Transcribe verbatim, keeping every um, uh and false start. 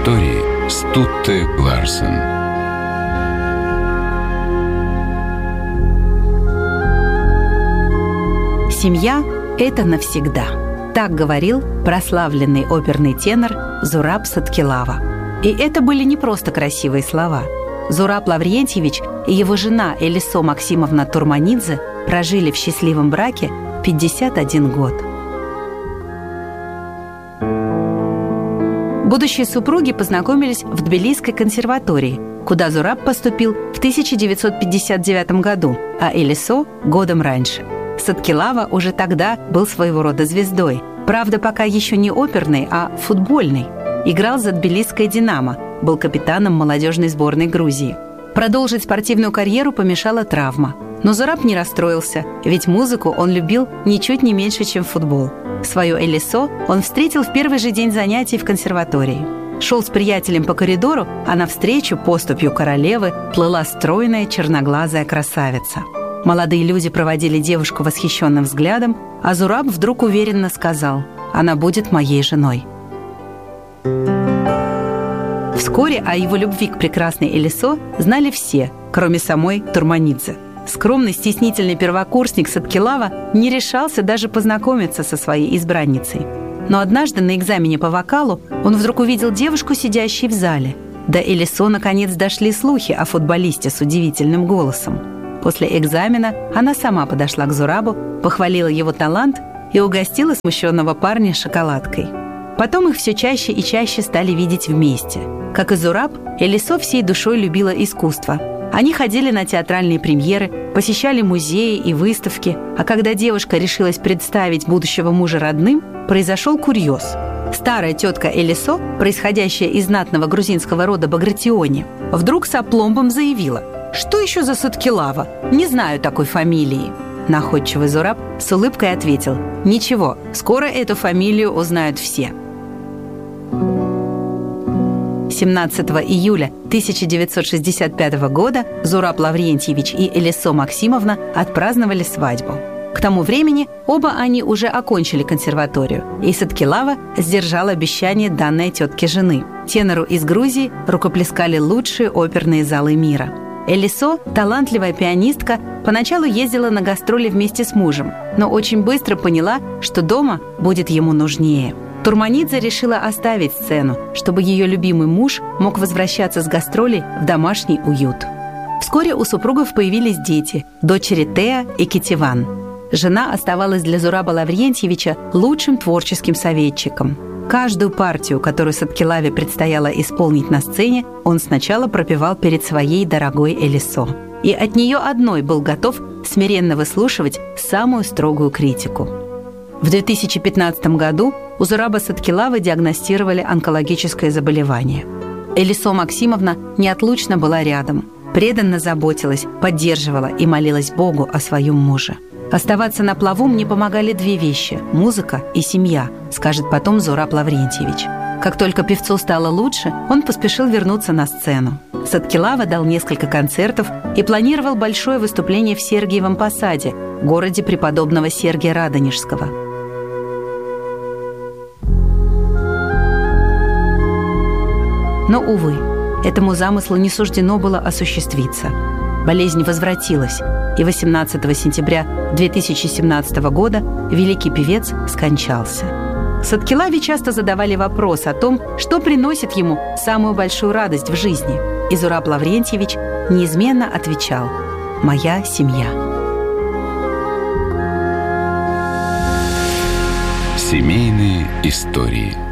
истории с Тутте Ларсен. Семья – это навсегда. Так говорил прославленный оперный тенор Зураб Саткилава. И это были не просто красивые слова. Зураб Лаврентьевич и его жена Элисо Максимовна Турманидзе прожили в счастливом браке пятьдесят один год. Будущие супруги познакомились в Тбилисской консерватории, куда Зураб поступил в тысяча девятьсот пятьдесят девятом году, а Элисо – годом раньше. Саткилава уже тогда был своего рода звездой. Правда, пока еще не оперной, а футбольной. Играл за Тбилисское «Динамо», был капитаном молодежной сборной Грузии. Продолжить спортивную карьеру помешала травма. Но Зураб не расстроился, ведь музыку он любил ничуть не меньше, чем футбол. Свою Элисо он встретил в первый же день занятий в консерватории. Шел с приятелем по коридору, а навстречу поступью королевы плыла стройная черноглазая красавица. Молодые люди проводили девушку восхищенным взглядом, а Зураб вдруг уверенно сказал: «Она будет моей женой». Вскоре о его любви к прекрасной Элисо знали все, кроме самой Турманидзе. Скромный, стеснительный первокурсник Саткилава не решался даже познакомиться со своей избранницей. Но однажды на экзамене по вокалу он вдруг увидел девушку, сидящей в зале. До Элисо наконец дошли слухи о футболисте с удивительным голосом. После экзамена она сама подошла к Зурабу, похвалила его талант и угостила смущенного парня шоколадкой. Потом их все чаще и чаще стали видеть вместе. Как и Зураб, Элисо всей душой любила искусство. Они ходили на театральные премьеры, посещали музеи и выставки, а когда девушка решилась представить будущего мужа родным, произошел курьез. Старая тетка Элисо, происходящая из знатного грузинского рода Багратиони, вдруг с опломбом заявила: «Что еще за Саткилава? Не знаю такой фамилии». Находчивый Зураб с улыбкой ответил: «Ничего, скоро эту фамилию узнают все». семнадцатого июля тысяча девятьсот шестьдесят пятого года Зураб Лаврентьевич и Элисо Максимовна отпраздновали свадьбу. К тому времени оба они уже окончили консерваторию, и Саткилава сдержал обещание, данное тетке жены. Тенору из Грузии рукоплескали лучшие оперные залы мира. Элисо, талантливая пианистка, поначалу ездила на гастроли вместе с мужем, но очень быстро поняла, что дома будет ему нужнее. Турманидзе решила оставить сцену, чтобы ее любимый муж мог возвращаться с гастролей в домашний уют. Вскоре у супругов появились дети – дочери Теа и Кетиван. Жена оставалась для Зураба Лаврентьевича лучшим творческим советчиком. Каждую партию, которую Саткилаве предстояло исполнить на сцене, он сначала пропевал перед своей дорогой Элисо. И от нее одной был готов смиренно выслушивать самую строгую критику. В две тысячи пятнадцатом году у Зураба Саткилавы диагностировали онкологическое заболевание. Элисо Максимовна неотлучно была рядом, преданно заботилась, поддерживала и молилась Богу о своем муже. Оставаться на плаву мне помогали две вещи – музыка и семья, скажет потом Зураб Лаврентьевич. Как только певцу стало лучше, он поспешил вернуться на сцену. Саткилава дал несколько концертов и планировал большое выступление в Сергиевом Посаде, городе преподобного Сергия Радонежского. Но, увы, этому замыслу не суждено было осуществиться. Болезнь возвратилась, и восемнадцатого сентября две тысячи семнадцатого года великий певец скончался. Саткилаве часто задавали вопрос о том, что приносит ему самую большую радость в жизни. И Зураб Лаврентьевич неизменно отвечал: «Моя семья». Семейные истории.